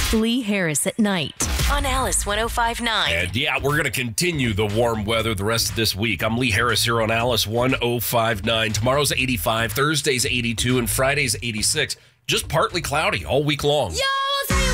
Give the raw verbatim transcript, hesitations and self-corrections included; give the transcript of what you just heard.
Lee Harris at night on Alice one oh five point nine. And yeah, we're going to continue the warm weather the rest of this week. I'm Lee Harris here on Alice one oh five point nine. Tomorrow's eighty-five, Thursday's eighty-two, and Friday's eighty-six. Just partly cloudy all week long. Yeah!